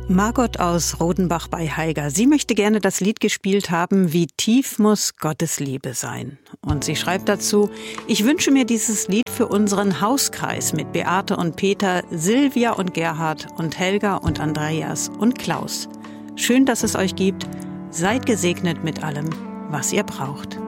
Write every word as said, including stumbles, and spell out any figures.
Margot aus Rodenbach bei Haiger. Sie möchte gerne das Lied gespielt haben, wie tief muss Gottes Liebe sein. Und sie schreibt dazu, ich wünsche mir dieses Lied für unseren Hauskreis mit Beate und Peter, Silvia und Gerhard und Helga und Andreas und Klaus. Schön, dass es euch gibt. Seid gesegnet mit allem, was ihr braucht.